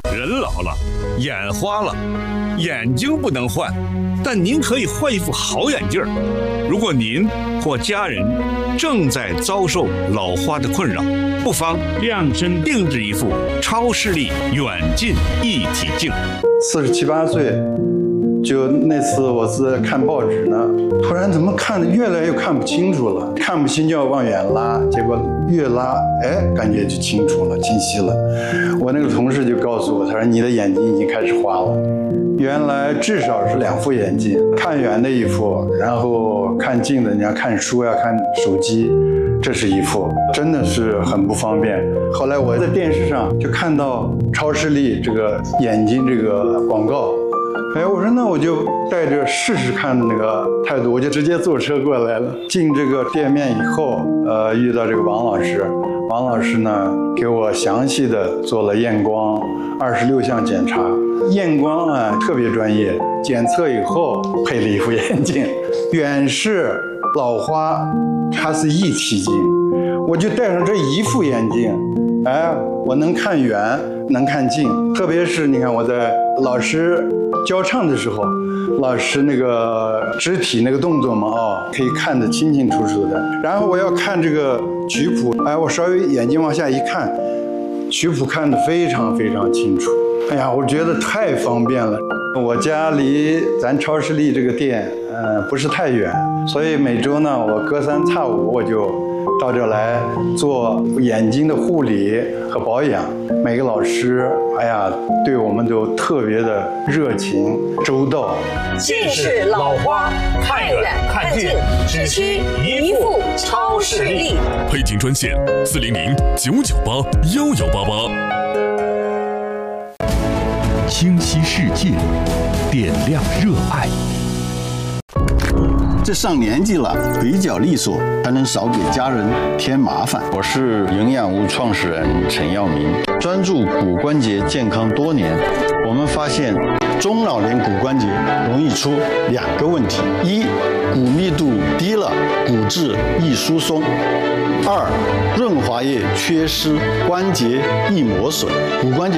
人老了，眼花了，眼睛不能换，但您可以换一副好眼镜。如果您或家人正在遭受老花的困扰，不妨量身定制一副超视力远近一体镜。 47、8岁，就那次我是看报纸呢，突然怎么看的越来越看不清楚了，看不清就要往远拉，结果越拉，感觉就清楚了，清晰了。我那个同事就告诉我，他说你的眼睛已经开始花了。原来至少是2副眼镜，看远的一副，然后看近的，你要看书呀、看手机，这是一副，真的是很不方便。后来我在电视上就看到超视力这个眼睛这个广告，我说那我就带着试试看的那个态度，我就直接坐车过来了。进这个店面以后，遇到这个王老师，王老师呢给我详细的做了验光，26项检查。验光啊特别专业，检测以后配了一副眼镜，远视、老花，它是一体镜，我就戴上这一副眼镜，我能看远，能看近。特别是你看我在老师教唱的时候，老师那个肢体那个动作嘛，可以看得清清楚楚的。然后我要看这个曲谱，我稍微眼睛往下一看，曲谱看得非常非常清楚。哎呀，我觉得太方便了。我家离咱超视力这个店，不是太远，所以每周呢，我隔3差5我就到这来做眼睛的护理和保养。每个老师，对我们都特别的热情周到。 近视老花，看远看近，只需一副超视力。 配镜专线400-998-1188。 清晰世界，点亮热爱。 这上年纪了，腿脚利索，才能少给家人添麻烦。我是营养屋创始人陈耀明，专注骨关节健康多年。我们发现中老年骨关节容易出2个问题：一，骨密度低了，骨质易疏松；二，润滑液缺失，关节易磨损，骨关节